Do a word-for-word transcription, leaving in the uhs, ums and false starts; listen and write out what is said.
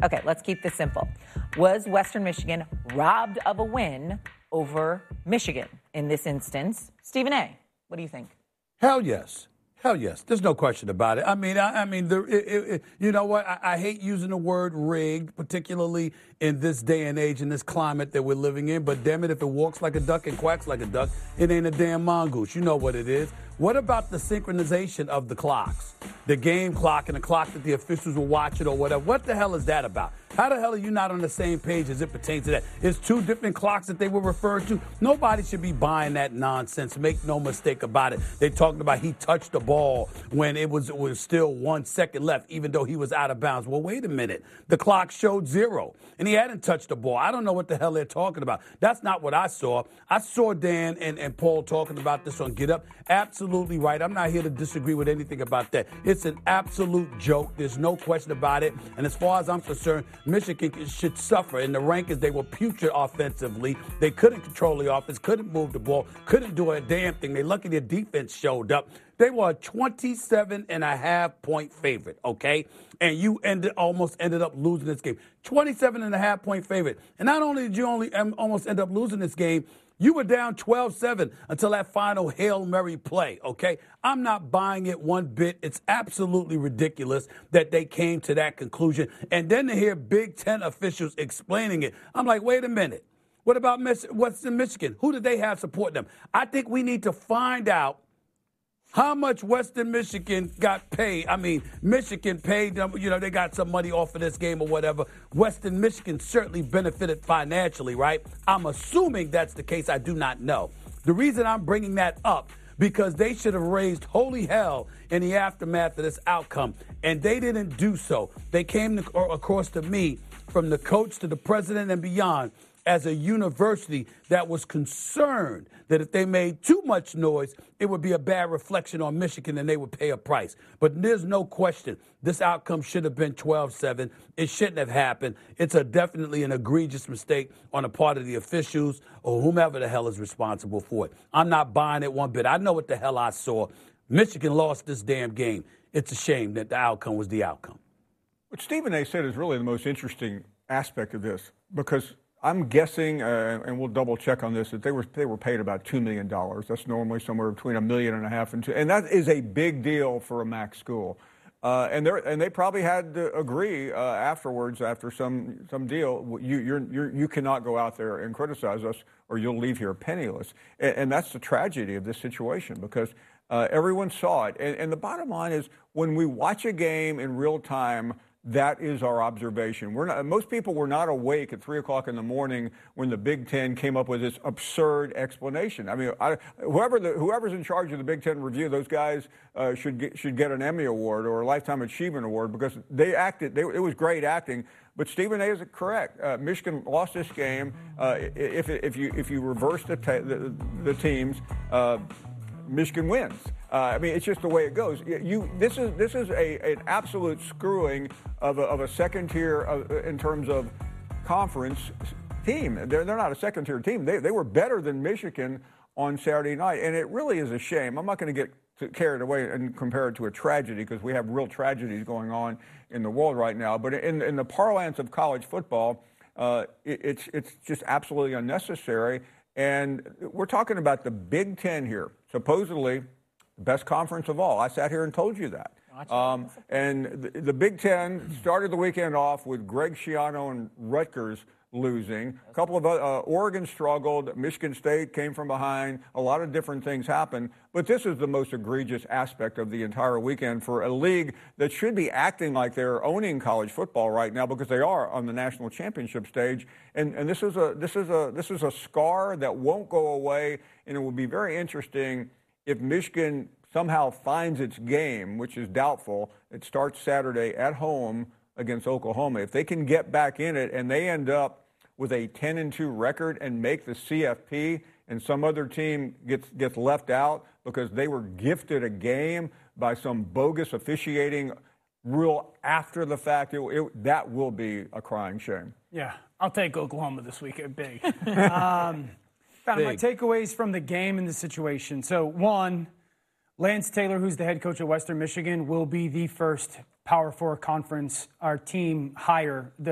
Okay, let's keep this simple. Was Western Michigan robbed of a win over Michigan in this instance? Stephen A., what do you think? Hell yes. Hell yes. There's no question about it. I mean, I, I mean, the, it, it, you know what? I, I hate using the word rigged, particularly in this day and age, in this climate that we're living in. But damn it, if it walks like a duck and quacks like a duck, it ain't a damn mongoose. You know what it is. What about the synchronization of the clocks? The game clock and the clock that the officials will watch it or whatever. What the hell is that about? How the hell are you not on the same page as it pertains to that? It's two different clocks that they were referred to. Nobody should be buying that nonsense. Make no mistake about it. They talked about he touched the ball when it was, it was still one second left, even though he was out of bounds. Well, wait a minute. The clock showed zero, and he hadn't touched the ball. I don't know what the hell they're talking about. That's not what I saw. I saw Dan and, and Paul talking about this on Get Up. Absolutely right. I'm not here to disagree with anything about that. It's an absolute joke. There's no question about it. And as far as I'm concerned, Michigan should suffer. In the rankings, they were putrid offensively. They couldn't control the offense, couldn't move the ball, couldn't do a damn thing. They lucky their defense showed up. They were a twenty-seven and a half point favorite, okay? And you ended almost ended up losing this game. twenty-seven and a half point favorite. And not only did you only um, almost end up losing this game, you were down twelve seven until that final Hail Mary play, okay? I'm not buying it one bit. It's absolutely ridiculous that they came to that conclusion. And then to hear Big Ten officials explaining it, I'm like, wait a minute. What about Mich- what's in Michigan? Who did they have supporting them? I think we need to find out how much Western Michigan got paid. I mean, Michigan paid them, you know, they got some money off of this game or whatever. Western Michigan certainly benefited financially, right? I'm assuming that's the case. I do not know. The reason I'm bringing that up, because they should have raised holy hell in the aftermath of this outcome, and they didn't do so. They came to, across to me, from the coach to the president and beyond, as a university that was concerned that if they made too much noise, it would be a bad reflection on Michigan and they would pay a price. But there's no question this outcome should have been twelve seven. It shouldn't have happened. It's a definitely an egregious mistake on the part of the officials or whomever the hell is responsible for it. I'm not buying it one bit. I know what the hell I saw. Michigan lost this damn game. It's a shame that the outcome was the outcome. What Stephen A. said is really the most interesting aspect of this, because I'm guessing, uh, and we'll double check on this, that they were they were paid about two million dollars. That's normally somewhere between a million and a half and two, and that is a big deal for a MAC school. Uh, and they and they probably had to agree uh, afterwards, after some some deal. You you're, you're, you cannot go out there and criticize us, or you'll leave here penniless. And, and that's the tragedy of this situation, because uh, everyone saw it. And, and the bottom line is, when we watch a game in real time, that is our observation. We're not, most people were not awake at three o'clock in the morning when the Big Ten came up with this absurd explanation. I mean, I, whoever the, whoever's in charge of the Big Ten review, those guys uh, should get, should get an Emmy Award or a Lifetime Achievement Award, because they acted. They, it was great acting. But Stephen A. is correct. Uh, Michigan lost this game. Uh, if if you if you reverse the ta- the, the teams, uh, Michigan wins. Uh, I mean, it's just the way it goes. You, this is this is a an absolute screwing of a, of a second tier uh, in terms of conference team. They're they're not a second tier team. They they were better than Michigan on Saturday night, and it really is a shame. I'm not going to get carried away and compare it to a tragedy, because we have real tragedies going on in the world right now. But in in the parlance of college football, uh, it, it's it's just absolutely unnecessary. And we're talking about the Big Ten here, supposedly the best conference of all. I sat here and told you that. Um, and the, the Big Ten started the weekend off with Greg Schiano and Rutgers losing. A couple of uh, Oregon struggled. Michigan State came from behind. A lot of different things happened. But this is the most egregious aspect of the entire weekend for a league that should be acting like they're owning college football right now, because they are on the national championship stage. And and this is a this is a this is a scar that won't go away. And it will be very interesting if Michigan somehow finds its game, which is doubtful. It starts Saturday at home against Oklahoma. If they can get back in it and they end up with a ten and two record and make the C F P, and some other team gets gets left out because they were gifted a game by some bogus officiating rule after the fact, it, it, that will be a crying shame. Yeah, I'll take Oklahoma this weekend, big. um, big. My takeaways from the game and the situation. So, one, Lance Taylor, who's the head coach of Western Michigan, will be the first Power Four conference, our team hire. The